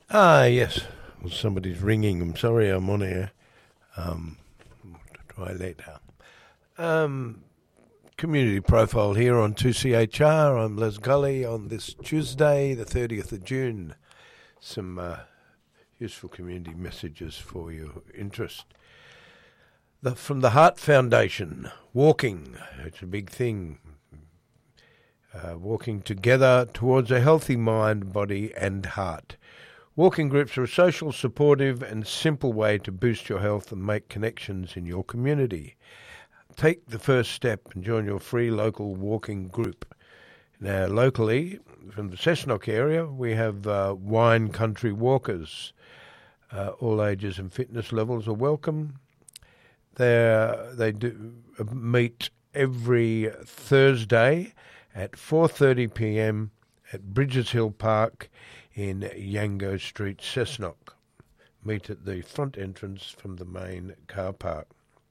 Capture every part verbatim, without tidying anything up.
Ah, yes. Well, somebody's ringing. I'm sorry, I'm on air. Um, try later. Um, community profile here on two C H R. I'm Les Gully on this Tuesday, the thirtieth of June. Some uh, useful community messages for your interest. The, from the Heart Foundation, walking. It's a big thing. Uh, walking together towards a healthy mind, body and heart. Walking groups are a social, supportive and simple way to boost your health and make connections in your community. Take the first step and join your free local walking group. Now, locally, from the Cessnock area, we have uh, Wine Country Walkers. Uh, all ages and fitness levels are welcome. They're, they do meet every Thursday at four thirty p m at Bridges Hill Park in Yango Street, Cessnock. Meet at the front entrance from the main car park.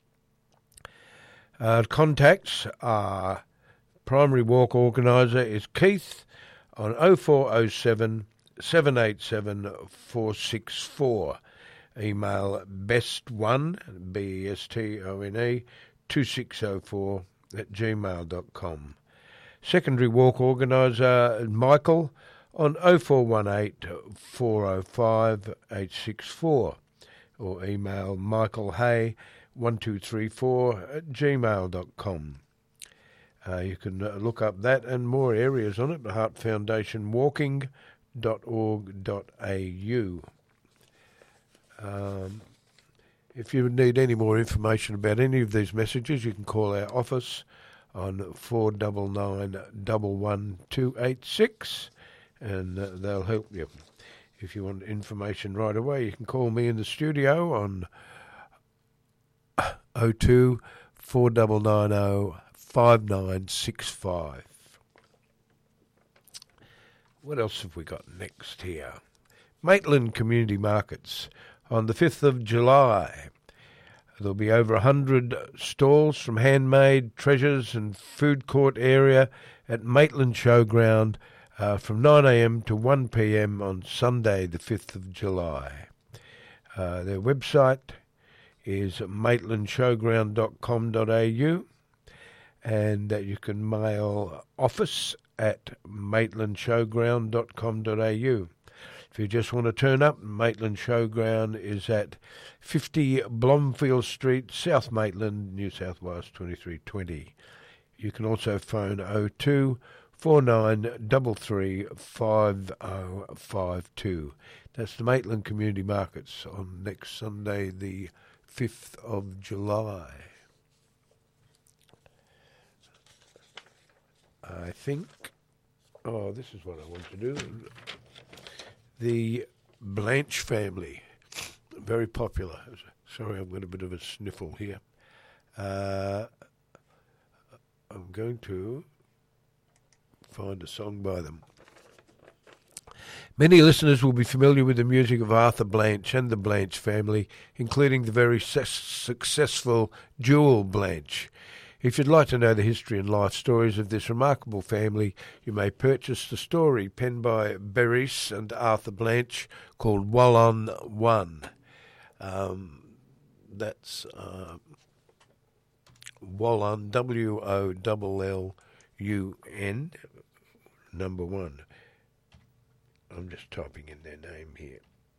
Uh, contacts are primary walk organiser is Keith on oh four oh seven, seven eight seven, four six four. Email best one, B E S T O N E, two six oh four at gmail dot com. Secondary walk organiser Michael on oh four one eight, four oh five, eight six four or email michael hay one two three four at gmail dot com. Uh, you can uh, look up that and more areas on it at heart foundation walking dot org dot a u. Um, if you need any more information about any of these messages, you can call our office on four nine nine, one one two eight six and uh, they'll help you. If you want information right away, you can call me in the studio on oh two, four nine nine oh, five nine six five. What else have we got next here? Maitland Community Markets on the fifth of July. There'll be over one hundred stalls from handmade treasures and food court area at Maitland Showground uh, from nine a m to one p m on Sunday the fifth of July. Uh, their website is maitland showground dot com dot a u and uh, you can mail office at maitland showground dot com dot a u. If you just want to turn up, Maitland Showground is at fifty Blomfield Street, South Maitland, New South Wales twenty-three twenty. You can also phone oh two, four nine three three, five oh five two. That's the Maitland Community Markets on next Sunday, the fifth of July. I think, oh, this is what I want to do. The Blanche family, very popular. Sorry, I've got a bit of a sniffle here. Uh, I'm going to find a song by them. Many listeners will be familiar with the music of Arthur Blanche and the Blanche family, including the very su- successful Jewel Blanche. If you'd like to know the history and life stories of this remarkable family, you may purchase the story penned by Beres and Arthur Blanche called Wallon One. Um, that's uh, Wallon, W O L L U N, number one. I'm just typing in their name here.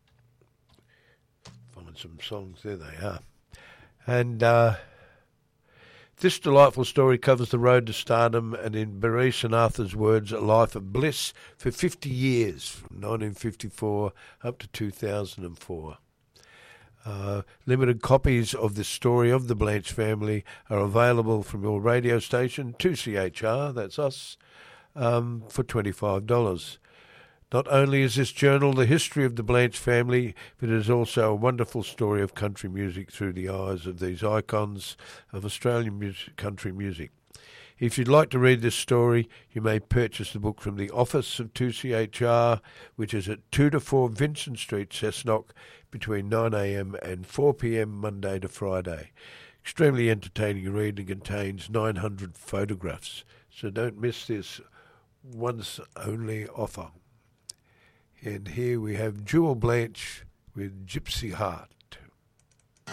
Find some songs. There they are. And Uh, this delightful story covers the road to stardom and, in Beres and Arthur's words, a life of bliss for fifty years, from nineteen fifty-four up to two thousand four. Uh, limited copies of this story of the Blanche family are available from your radio station, two C H R, that's us, um, for twenty-five dollars. Not only is this journal the history of the Blanche family, but it is also a wonderful story of country music through the eyes of these icons of Australian music, country music. If you'd like to read this story, you may purchase the book from the office of two C H R, which is at two to four Vincent Street, Cessnock, between nine a m and four p m Monday to Friday. Extremely entertaining read and contains nine hundred photographs, so don't miss this once only offer. And here we have Jewel Blanche with Gypsy Heart.